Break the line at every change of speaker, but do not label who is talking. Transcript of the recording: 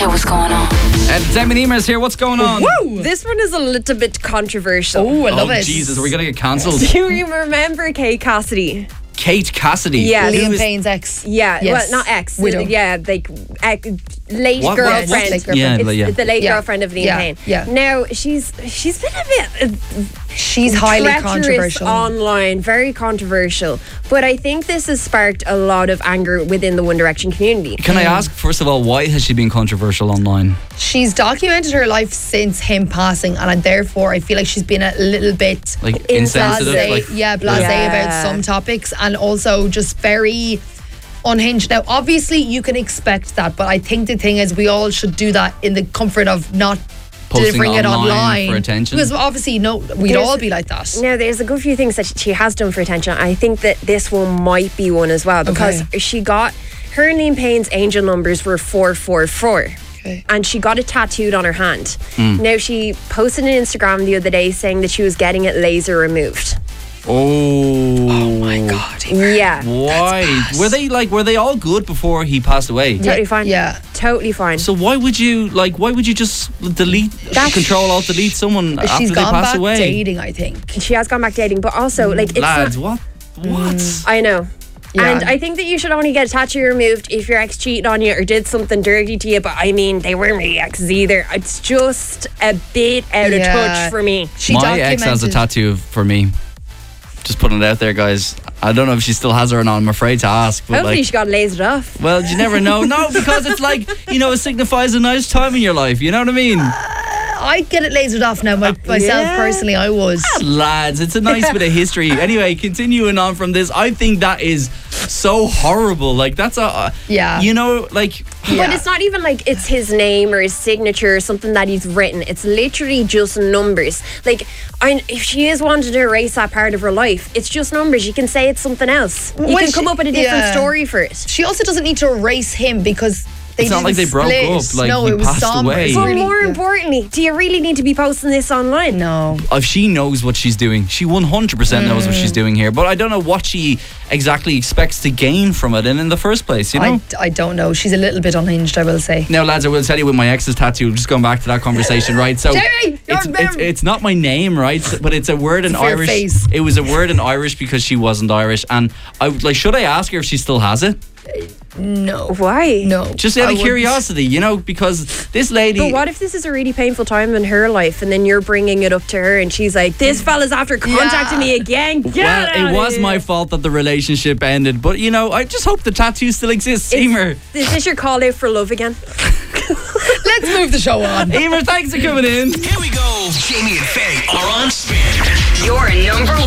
idea what's going on.
Demi Emer's here. What's going on?
Woo! This one is a little bit controversial.
Oh, I love it.
Jesus, are we going to get cancelled?
Do you remember Kate Cassidy?
Kate Cassidy?
Yeah.
Liam Payne's ex.
Yeah,
Yes.
well, not ex.
Widow.
Yeah, like late
What?
girlfriend.
Yes, late girlfriend.
Yeah,
It's
yeah.
the late
Yeah.
girlfriend of Liam
Yeah,
Payne.
yeah.
Now she's been a bit
She's highly
treacherous
controversial.
online, very controversial. But I think this has sparked a lot of anger within the One Direction community.
Can I ask, first of all, why has she been controversial online?
She's documented her life since him passing, and therefore I feel like she's been a little bit
Like, insensitive?
blasé,
Like,
blasé
Yeah.
about some topics, and also just very unhinged. Now, obviously, you can expect that, but I think the thing is, we all should do that in the comfort of not
Posting
delivering it
online
online
for attention.
Because obviously, we'd
There's-
all be like that.
Now, there's a good few things that she has done for attention. I think that this one might be one as well, because she got her and Liam Payne's angel numbers were 444.
Okay.
And she got it tattooed on her hand. Now, she posted on Instagram the other day saying that she was getting it laser removed.
Oh
my God.
Yeah.
Why? Were they all good before he passed away?
Totally fine.
Yeah.
Totally fine.
So why would you just delete, control alt delete someone after
She's
they
gone
pass
back
away?
dating, I think.
She has gone back dating, but also, like, it's
Lads,
not,
what?
I know.
Yeah.
And I think that you should only get a tattoo removed if your ex cheated on you or did something dirty to you. But I mean, they weren't really exes either. It's just a bit out of
Yeah.
touch for me.
She
My ex has a
documented-
tattoo for me. Just putting it out there, guys. I don't know if she still has her or not. I'm afraid to ask. But
Hopefully,
like,
she got lasered off.
well, you never know. No, because it's like, it signifies a nice time in your life. You know what I mean?
I'd get it lasered off now myself
Yeah.
personally. I was.
Lads, it's a nice bit of history. Anyway, continuing on from this, I think that is so horrible. Like, that's
Yeah.
like,
But it's not even like it's his name or his signature or something that he's written. It's literally just numbers. Like, if she is wanting to erase that part of her life, it's just numbers. You can say it's something else. You can come up with a different story for it.
She also doesn't need to erase him because they
It's not like
didn't
they broke
split.
up, like,
no,
he
it was
passed
somber.
away.
It's
But
really-
more
yeah.
importantly, do you really need to be posting this online?
No.
if she knows what she's doing, she 100% knows what she's doing here. But I don't know what she exactly expects to gain from it, and in the first place,
I don't know. She's a little bit unhinged, I will say.
Now, lads, I will tell you with my ex's tattoo, just going back to that conversation, right? So
Jerry,
it's not my name, right? But it's a word in
for your
Irish.
face.
It was a word in Irish because she wasn't Irish, and should I ask her if she still has it?
No.
Why?
No.
Just out
I
of
wouldn't.
curiosity, because this lady.
But what if this is a really painful time in her life and then you're bringing it up to her and she's like, this fella's after contacting me again. Get
Well,
out
it
of
was
here."
my fault that the relationship ended, but I just hope the tattoo still exists. Emer,
Is this your call out for love again?
Let's move the show on.
Emer, thanks for coming in.
Here we go. Jamie and Faye are on spin.
Your number